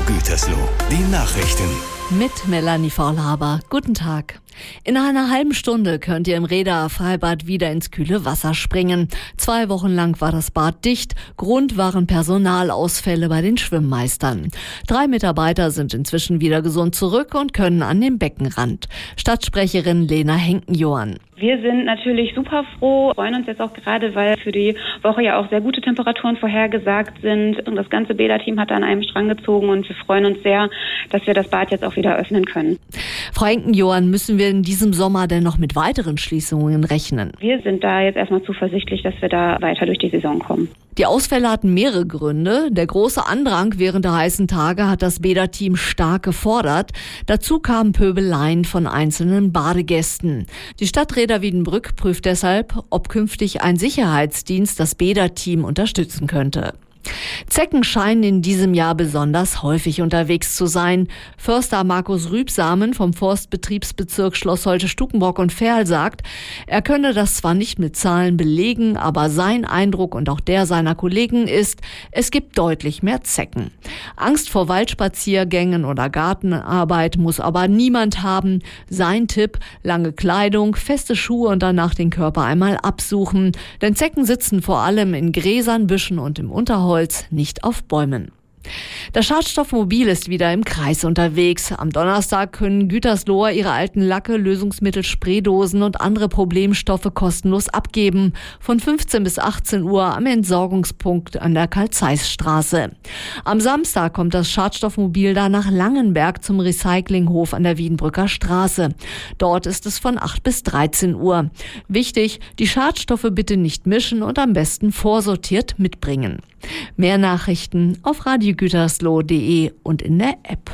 Gütersloh, die Nachrichten. Mit Melanie Faulhaber. Guten Tag. In einer halben Stunde könnt ihr im Rheda Freibad wieder ins kühle Wasser springen. 2 Wochen lang war das Bad dicht. Grund waren Personalausfälle bei den Schwimmmeistern. 3 Mitarbeiter sind inzwischen wieder gesund zurück und können an den Beckenrand. Stadtsprecherin Lena Henken-Johann. Wir sind natürlich super froh, freuen uns jetzt auch gerade, weil für die Woche ja auch sehr gute Temperaturen vorhergesagt sind. Und das ganze Bäderteam hat an einem Strang gezogen und wir freuen uns sehr, dass wir das Bad jetzt auch wieder öffnen können. Frau Henken-Johann, müssen wir in diesem Sommer denn noch mit weiteren Schließungen rechnen? Wir sind da jetzt erstmal zuversichtlich, dass wir da weiter durch die Saison kommen. Die Ausfälle hatten mehrere Gründe. Der große Andrang während der heißen Tage hat das Bäderteam stark gefordert. Dazu kamen Pöbeleien von einzelnen Badegästen. Die Stadt Rheda-Wiedenbrück prüft deshalb, ob künftig ein Sicherheitsdienst das Bäderteam unterstützen könnte. Zecken scheinen in diesem Jahr besonders häufig unterwegs zu sein. Förster Markus Rübsamen vom Forstbetriebsbezirk Schloss Holte-Stukenbrock und Verl sagt, er könne das zwar nicht mit Zahlen belegen, aber sein Eindruck und auch der seiner Kollegen ist, es gibt deutlich mehr Zecken. Angst vor Waldspaziergängen oder Gartenarbeit muss aber niemand haben. Sein Tipp: lange Kleidung, feste Schuhe und danach den Körper einmal absuchen. Denn Zecken sitzen vor allem in Gräsern, Büschen und im Unterholz, nicht auf Bäumen. Das Schadstoffmobil ist wieder im Kreis unterwegs. Am Donnerstag können Gütersloher ihre alten Lacke, Lösungsmittel, Spraydosen und andere Problemstoffe kostenlos abgeben. Von 15 bis 18 Uhr am Entsorgungspunkt an der Karl-Zeiss-Straße. Am Samstag kommt das Schadstoffmobil da nach Langenberg zum Recyclinghof an der Wiedenbrücker Straße. Dort ist es von 8 bis 13 Uhr. Wichtig, die Schadstoffe bitte nicht mischen und am besten vorsortiert mitbringen. Mehr Nachrichten auf radiogütersloh.de und in der App.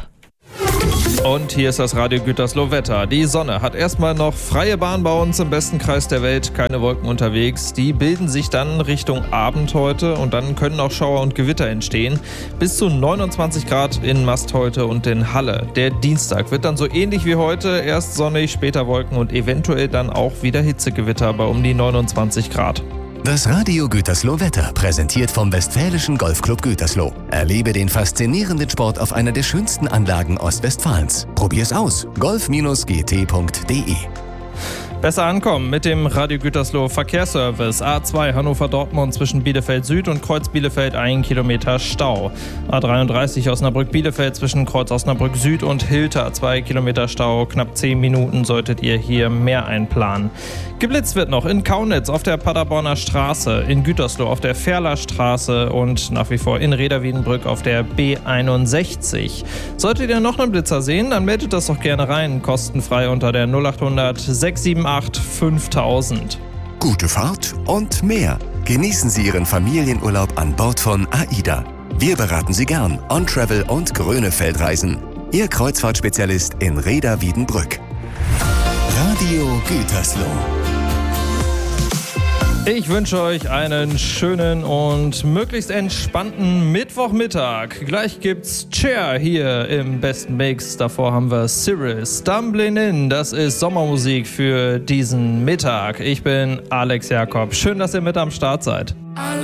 Und hier ist das Radio Gütersloh Wetter. Die Sonne hat erstmal noch freie Bahn bei uns im besten Kreis der Welt, keine Wolken unterwegs. Die bilden sich dann Richtung Abend heute und dann können auch Schauer und Gewitter entstehen. Bis zu 29 Grad in Mastholte und in Halle. Der Dienstag wird dann so ähnlich wie heute, erst sonnig, später Wolken und eventuell dann auch wieder Hitzegewitter bei um die 29 Grad. Das Radio Gütersloh Wetter, präsentiert vom Westfälischen Golfclub Gütersloh. Erlebe den faszinierenden Sport auf einer der schönsten Anlagen Ostwestfalens. Probier's aus. golf-gt.de. Besser ankommen mit dem Radio Gütersloh Verkehrsservice. A2 Hannover-Dortmund zwischen Bielefeld Süd und Kreuz Bielefeld 1 Kilometer Stau. A33 Osnabrück-Bielefeld zwischen Kreuz Osnabrück Süd und Hilter 2 Kilometer Stau. Knapp 10 Minuten solltet ihr hier mehr einplanen. Geblitzt wird noch in Kaunitz auf der Paderborner Straße, in Gütersloh auf der Ferler Straße und nach wie vor in Rheda-Wiedenbrück auf der B61. Solltet ihr noch einen Blitzer sehen, dann meldet das doch gerne rein, kostenfrei unter der 0800 678 5000. Gute Fahrt und mehr. Genießen Sie Ihren Familienurlaub an Bord von AIDA. Wir beraten Sie gern on Travel und Grönefeldreisen. Ihr Kreuzfahrtspezialist in Rheda-Wiedenbrück. Radio Gütersloh. Ich wünsche euch einen schönen und möglichst entspannten Mittwochmittag. Gleich gibt's Cher hier im besten Mix. Davor haben wir Cyril, Stumbling In. Das ist Sommermusik für diesen Mittag. Ich bin Alex Jakob. Schön, dass ihr mit am Start seid.